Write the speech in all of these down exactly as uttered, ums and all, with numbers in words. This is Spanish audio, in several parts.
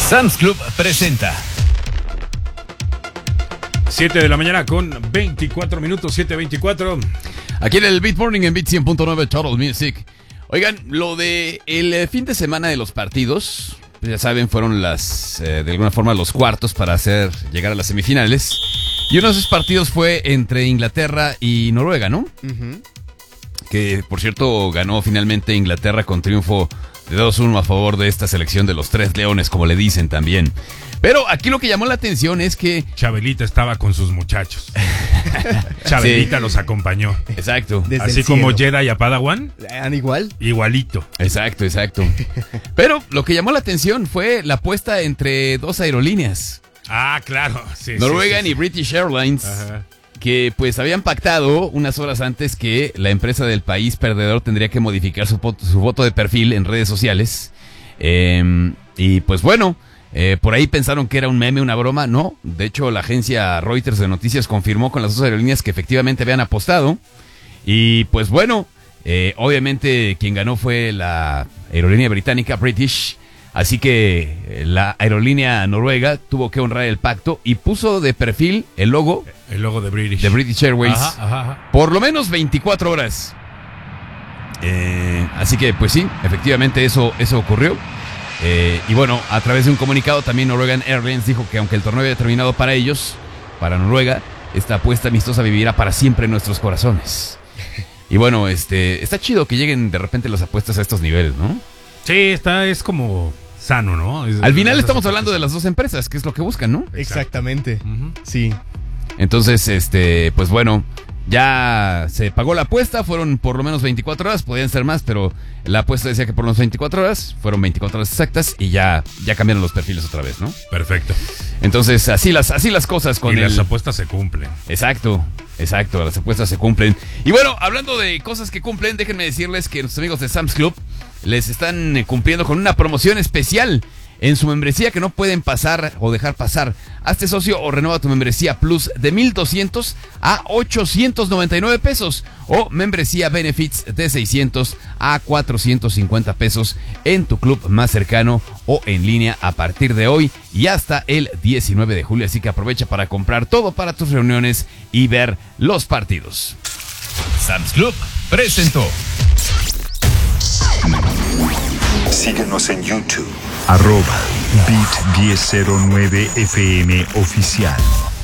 Sam's Club presenta. siete de la mañana con veinticuatro minutos, siete veinticuatro. Aquí en el Beat Morning en Beat cien punto nueve Total Music. Oigan, lo de el fin de semana de los partidos, pues ya saben, fueron las, eh, de alguna forma, los cuartos para hacer llegar a las semifinales. Y uno de esos partidos fue entre Inglaterra y Noruega, ¿no? Uh-huh. Que, por cierto, ganó finalmente Inglaterra con triunfo de dos uno a favor de esta selección de los Tres Leones, como le dicen también. Pero aquí lo que llamó la atención es que Chabelita estaba con sus muchachos. Chabelita sí. Los acompañó. Exacto. Desde Así como Jedi a Padawan. ¿Han igual? Igualito. Exacto, exacto. Pero lo que llamó la atención fue la apuesta entre dos aerolíneas. Ah, claro. Sí, Norwegian sí, sí, sí. y British Airlines. Ajá. Que pues habían pactado unas horas antes que la empresa del país perdedor tendría que modificar su, su foto de perfil en redes sociales. Eh, y pues bueno, eh, por ahí pensaron que era un meme, una broma. No, de hecho la agencia Reuters de noticias confirmó con las dos aerolíneas que efectivamente habían apostado. Y pues bueno, eh, obviamente quien ganó fue la aerolínea británica British. Así que la aerolínea noruega tuvo que honrar el pacto y puso de perfil el logo. El logo de British. De British Airways. Ajá, ajá, ajá. Por lo menos veinticuatro horas. Eh, así que, pues sí, efectivamente eso, eso ocurrió. Eh, y bueno, a través de un comunicado también Norwegian Airlines dijo que aunque el torneo había terminado para ellos, para Noruega, esta apuesta amistosa vivirá para siempre en nuestros corazones. Y bueno, este está chido que lleguen de repente las apuestas a estos niveles, ¿no? Sí, está, es como sano, ¿no? Es, Al final estamos hablando de las dos empresas, que es lo que buscan, ¿no? Exactamente. Uh-huh. Sí. Entonces, este, pues bueno, ya se pagó la apuesta, fueron por lo menos veinticuatro horas, podían ser más, pero la apuesta decía que por lo menos veinticuatro horas, fueron veinticuatro horas exactas y ya, ya cambiaron los perfiles otra vez, ¿no? Perfecto. Entonces, así las, así las cosas con y el... las apuestas se cumplen. Exacto, exacto, las apuestas se cumplen. Y bueno, hablando de cosas que cumplen, déjenme decirles que nuestros amigos de Sam's Club les están cumpliendo con una promoción especial en su membresía que no pueden pasar o dejar pasar. Hazte socio o renueva tu membresía Plus de mil doscientos a ochocientos noventa y nueve pesos o membresía Benefits de seiscientos a cuatrocientos cincuenta pesos en tu club más cercano o en línea a partir de hoy y hasta el diecinueve de julio. Así que aprovecha para comprar todo para tus reuniones y ver los partidos. Sam's Club presentó. Síguenos en YouTube. Arroba Beat diez cero nueve F M oficial.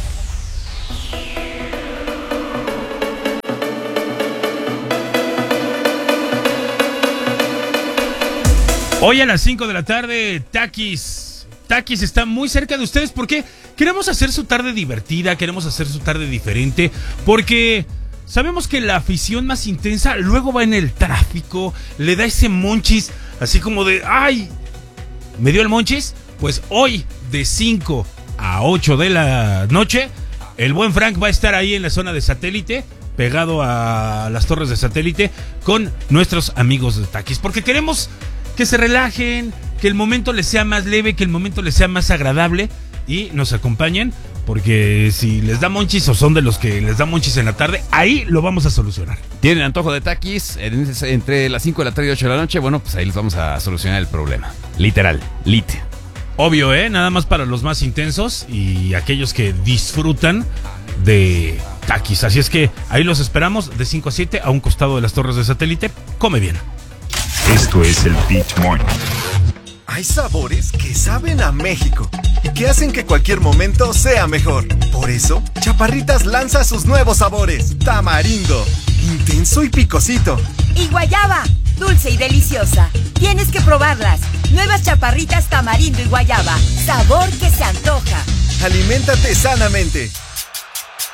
Hoy a las cinco de la tarde, Takis. Takis está muy cerca de ustedes porque queremos hacer su tarde divertida, queremos hacer su tarde diferente, porque sabemos que la afición más intensa luego va en el tráfico, le da ese monchis, así como de, ¡ay! ¿Me dio el monchis? Pues hoy, de cinco a ocho de la noche, el buen Frank va a estar ahí en la zona de Satélite, pegado a las torres de Satélite, con nuestros amigos de Takis, porque queremos que se relajen, que el momento les sea más leve, que el momento les sea más agradable y nos acompañen, porque si les da monchis o son de los que les da monchis en la tarde, ahí lo vamos a solucionar. ¿Tienen antojo de Takis entre las cinco de la tarde y ocho de la noche? Bueno, pues ahí les vamos a solucionar el problema. Literal, lit. Obvio, ¿eh? Nada más para los más intensos y aquellos que disfrutan de Takis. Así es que ahí los esperamos de cinco a siete a un costado de las torres de Satélite. Come bien. Esto es el Beat Morning. Hay sabores que saben a México y que hacen que cualquier momento sea mejor. Por eso, Chaparritas lanza sus nuevos sabores. Tamarindo, intenso y picosito. Y guayaba, dulce y deliciosa. Tienes que probarlas. Nuevas Chaparritas Tamarindo y guayaba. Sabor que se antoja. Aliméntate sanamente.